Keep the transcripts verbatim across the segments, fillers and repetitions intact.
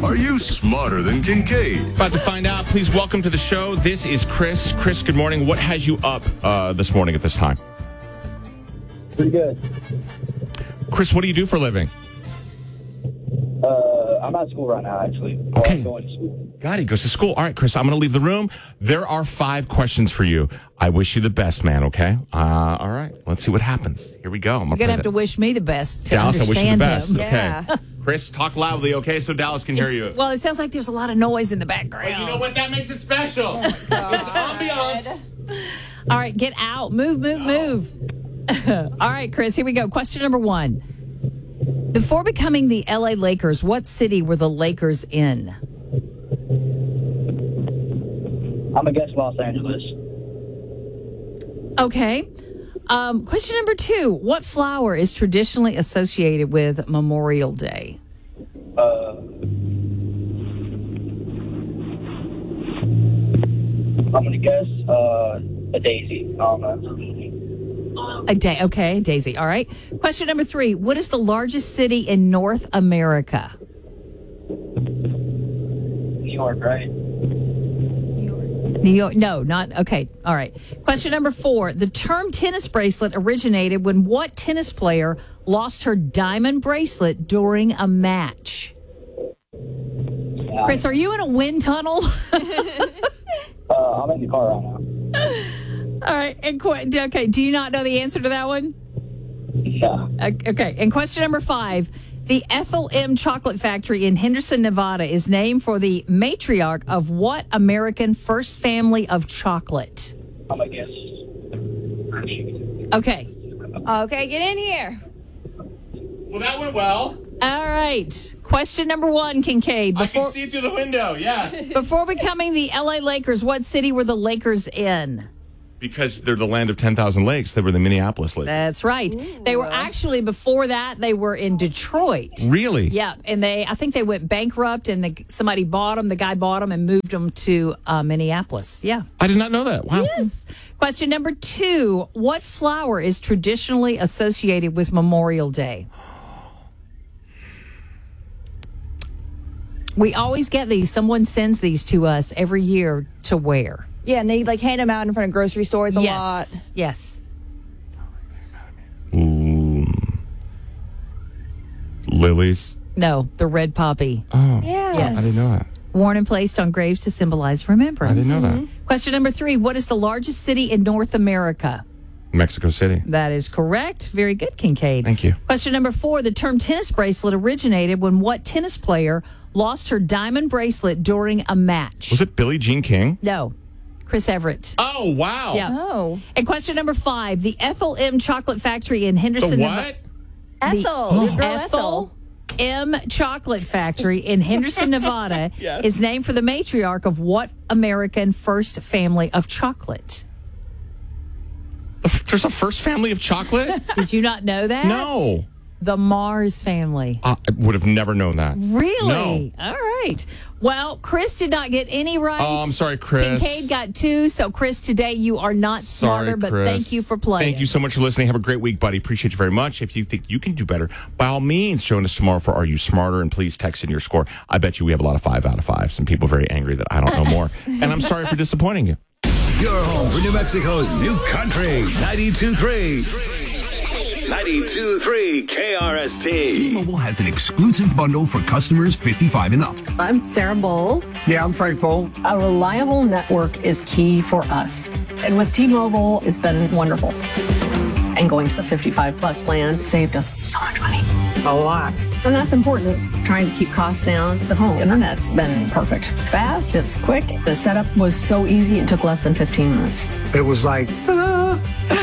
Are you smarter than Kincaid? About to find out. Please welcome to the show. This is Chris. Chris, good morning. What has you up uh, this morning at this time? Pretty good. Chris, what do you do for a living? Uh, I'm at school right now, actually. Okay. I'm going to school. God, he goes to school. All right, Chris, I'm going to leave the room. There are five questions for you. I wish you the best, man, okay? Uh, all right, let's see what happens. Here we go. I'm You're going to have to wish me the best to Dallas, I wish you the understand best. him. Okay. Yeah. Chris, talk loudly, okay, so Dallas can hear It's- you. Well, it sounds like there's a lot of noise in the background. You know what? That makes it special. It's ambiance. All right, get out. Move, move, move. All right, Chris, here we go. Question number one. Before becoming the L A Lakers, what city were the Lakers in? I'm going to guess Los Angeles. Okay. Um, question number two. What flower is traditionally associated with Memorial Day? Uh, I'm going to guess uh, a daisy. I don't know. A day. Okay, Daisy. All right. Question number three. What is the largest city in North America? New York, right? New York. No, not. Okay. All right. Question number four. The term tennis bracelet originated when what tennis player lost her diamond bracelet during a match? Yeah. Chris, are you in a wind tunnel? Uh, I'm in the car right now. All right. And qu- okay. Do you not know the answer to that one? Yeah. Okay. And question number five. The Ethel M. Chocolate Factory in Henderson, Nevada is named for the matriarch of what American first family of chocolate? I'm going to guess Hershey. Okay. Okay, get in here. Well, that went well. All right. Question number one, Kincaid. I Before, can see through the window, yes. before becoming the L A Lakers, what city were the Lakers in? Because they're the land of ten thousand lakes. They were the Minneapolis Lakers. That's right. Ooh. They were actually, before that, they were in Detroit. Really? Yeah, and they, I think they went bankrupt, and the, somebody bought them. The guy bought them and moved them to uh, Minneapolis. Yeah. I did not know that. Wow. Yes. Question number two. What flower is traditionally associated with Memorial Day? We always get these. Someone sends these to us every year to wear. Yeah, and they like hand them out in front of grocery stores a yes. lot. Yes. Ooh. Lilies. No, the red poppy. Oh. Yeah. Yes. I didn't know that. Worn and placed on graves to symbolize remembrance. I didn't know that. Question number three. What is the largest city in North America? Mexico City. That is correct. Very good, Kincaid. Thank you. Question number four. The term tennis bracelet originated when what tennis player lost her diamond bracelet during a match? Was it Billie Jean King? No. Chris Everett. Oh, wow. Yeah. Oh. And question number five. The Ethel M. Chocolate Factory in The Henderson. what? Ethel. Your girl Ethel M. Chocolate Factory in Henderson, Nevada Yes. is named for the matriarch of what American first family of chocolate? There's a first family of chocolate? Did you not know that? No. The Mars family. I would have never known that. Really? No. All right. Well, Chris did not get any right. Oh, I'm sorry, Chris. Kincaid got two. So, Chris, today you are not smarter, Sorry, but Chris. thank you for playing. Thank you so much for listening. Have a great week, buddy. Appreciate you very much. If you think you can do better, by all means, join us tomorrow for Are You Smarter? And please text in your score. I bet you we have a lot of five out of five. Some people very angry that I don't know more. And I'm sorry for disappointing you. Your home for New Mexico's new country. ninety-two point three. ninety-two point three K R S T. T-Mobile has an exclusive bundle for customers fifty-five and up. I'm Sarah Bowl. Yeah, I'm Frank Bowl. A reliable network is key for us. And with T-Mobile, it's been wonderful. And going to the fifty-five plus plan saved us so much money. A lot. And that's important. Trying to keep costs down. The home internet's been perfect. It's fast, it's quick. The setup was so easy, it took less than fifteen minutes. It was like, ah.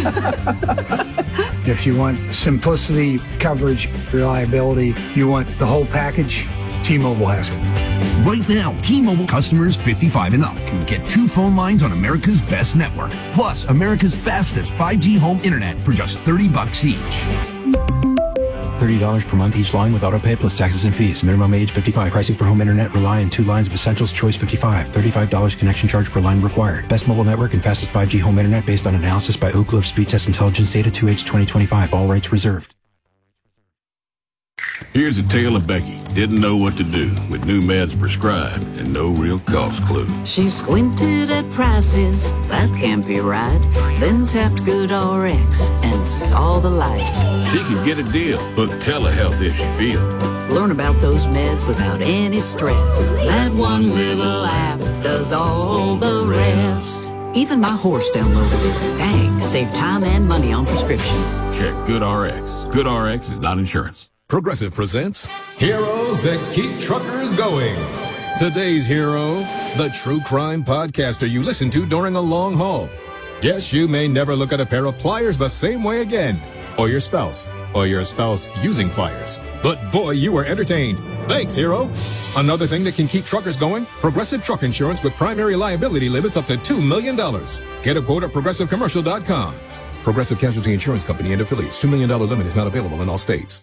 If you want simplicity, coverage, reliability, you want the whole package, T-Mobile has it. Right now, T-Mobile customers fifty-five and up can get two phone lines on America's best network, plus America's fastest five G home internet for just thirty bucks each. thirty dollars per month each line with autopay plus taxes and fees. Minimum age fifty-five. Pricing for home internet rely on two lines of Essentials Choice fifty-five. thirty-five dollars connection charge per line required. Best mobile network and fastest five G home internet based on analysis by Ookla of Speed Test Intelligence Data two H twenty twenty-five. All rights reserved. Here's a tale of Becky. Didn't know what to do with new meds prescribed and no real cost clue. She squinted at prices, that can't be right. Then tapped GoodRx and saw the light. She could get a deal, book telehealth if she feel. Learn about those meds without any stress. That one little app does all the rest. Even my horse downloaded it. Dang, save time and money on prescriptions. Check GoodRx. GoodRx is not insurance. Progressive presents Heroes That Keep Truckers Going. Today's hero, the true crime podcaster you listen to during a long haul. Yes, you may never look at a pair of pliers the same way again, or your spouse, or your spouse using pliers. But boy, you were entertained. Thanks, hero. Another thing that can keep truckers going, Progressive Truck Insurance with primary liability limits up to two million dollars. Get a quote at progressive commercial dot com. Progressive Casualty Insurance Company and affiliates. two million dollars limit is not available in all states.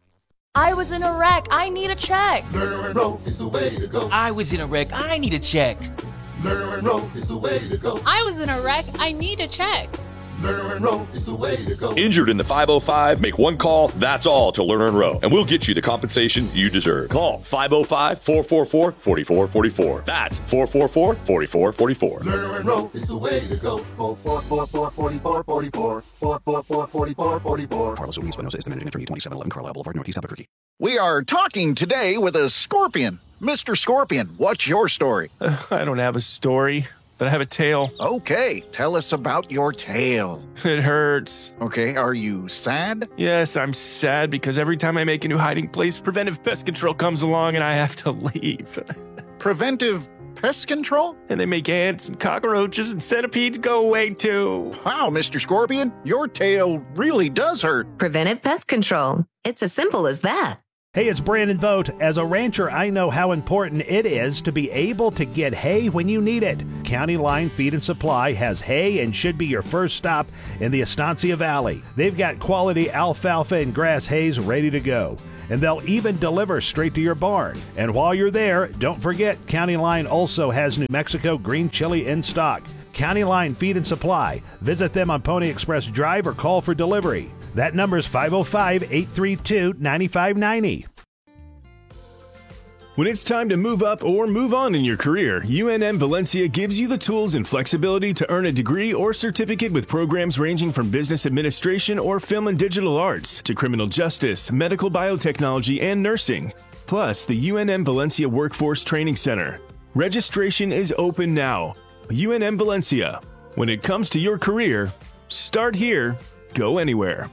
I was in a wreck. I need a check. Learn and roll is the way to go. I was in a wreck. I need a check. Learn and roll is the way to go. I was in a wreck. I need a check. Learn and roll is the way to go. Injured in the five oh five? Make one call, that's all, to Learn and Row, and we'll get you the compensation you deserve. Call five oh five, four four four, four four four four. That's four four four, four four four four. Learn and roll is the way to go. four four four, four four four, four four four, four four four, four four four. Carlos O'Neill Espinosa is the managing attorney, twenty-seven eleven Carlisle Boulevard, Northeast Albuquerque. We are talking today with a scorpion. Mister Scorpion, what's your story? Uh, I don't have a story, but I have a tale. Okay, tell us about your tale. It hurts. Okay, are you sad? Yes, I'm sad because every time I make a new hiding place, Preventive Pest Control comes along and I have to leave. Preventive Pest Control? And they make ants and cockroaches and centipedes go away too. Wow, Mister Scorpion, your tail really does hurt. Preventive Pest Control. It's as simple as that. Hey, it's Brandon Vogt. As a rancher, I know how important it is to be able to get hay when you need it. County Line Feed and Supply has hay and should be your first stop in the Estancia Valley. They've got quality alfalfa and grass hays ready to go, and they'll even deliver straight to your barn. And while you're there, don't forget, County Line also has New Mexico green chili in stock. County Line Feed and Supply. Visit them on Pony Express Drive or call for delivery. That number is five oh five, eight three two, nine five nine zero. When it's time to move up or move on in your career, U N M Valencia gives you the tools and flexibility to earn a degree or certificate with programs ranging from business administration or film and digital arts to criminal justice, medical biotechnology, and nursing. Plus, the U N M Valencia Workforce Training Center. Registration is open now. U N M Valencia. When it comes to your career, start here, go anywhere.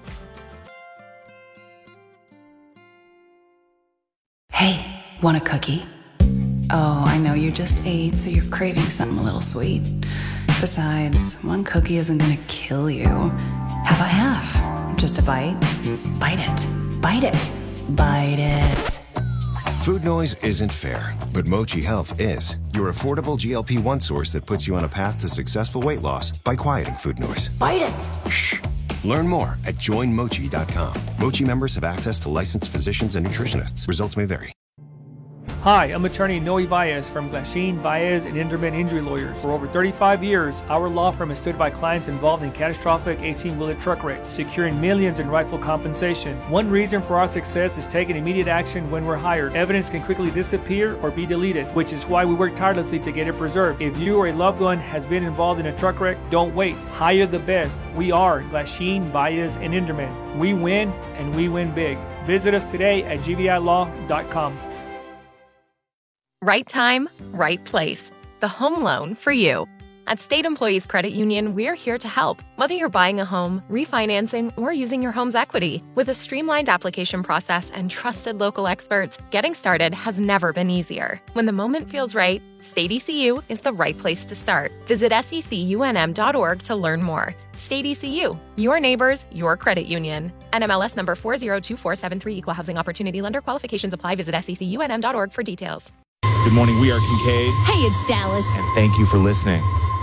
Hey, want a cookie? Oh, I know you just ate, so you're craving something a little sweet. Besides, one cookie isn't gonna kill you. How about half? Just a bite? Bite it. Bite it. Bite it. Food noise isn't fair, but Mochi Health is. Your affordable G L P one source that puts you on a path to successful weight loss by quieting food noise. Bite it. Shh. Learn more at join mochi dot com. Mochi members have access to licensed physicians and nutritionists. Results may vary. Hi, I'm attorney Noe Baez from Glasheen, Baez, and Inderman Injury Lawyers. For over thirty-five years, our law firm has stood by clients involved in catastrophic eighteen-wheeler truck wrecks, securing millions in rightful compensation. One reason for our success is taking immediate action when we're hired. Evidence can quickly disappear or be deleted, which is why we work tirelessly to get it preserved. If you or a loved one has been involved in a truck wreck, don't wait. Hire the best. We are Glasheen, Baez, and Inderman. We win, and we win big. Visit us today at g v i law dot com. Right time, right place. The home loan for you. At State Employees Credit Union, we're here to help. Whether you're buying a home, refinancing, or using your home's equity. With a streamlined application process and trusted local experts, getting started has never been easier. When the moment feels right, State E C U is the right place to start. Visit S E C U N M dot org to learn more. State E C U, your neighbors, your credit union. N M L S number four zero two four seven three, Equal Housing Opportunity Lender. Qualifications apply. Visit S E C U N M dot org for details. Good morning. We are Kincaid. Hey, it's Dallas. And thank you for listening.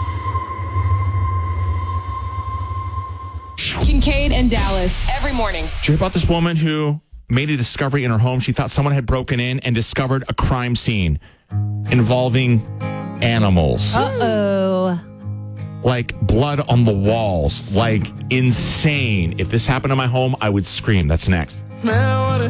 Kincaid and Dallas every morning. Did you hear about this woman who made a discovery in her home? She thought someone had broken in and discovered a crime scene involving animals. Uh-oh. Like blood on the walls. Like insane. If this happened in my home, I would scream. That's next. Man, what a